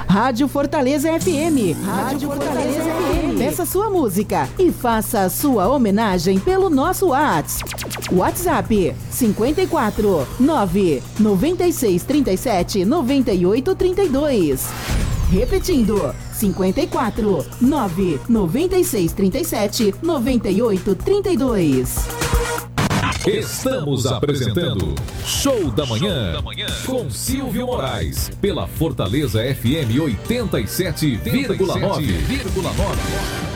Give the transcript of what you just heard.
Rádio Fortaleza FM. Rádio Fortaleza FM. Peça sua música e faça a sua homenagem pelo nosso WhatsApp 54 9 96 37 98 32. Repetindo, 54 9 96 37 98 32. Estamos apresentando Show da Manhã com Silvio Moraes pela Fortaleza FM 87,9.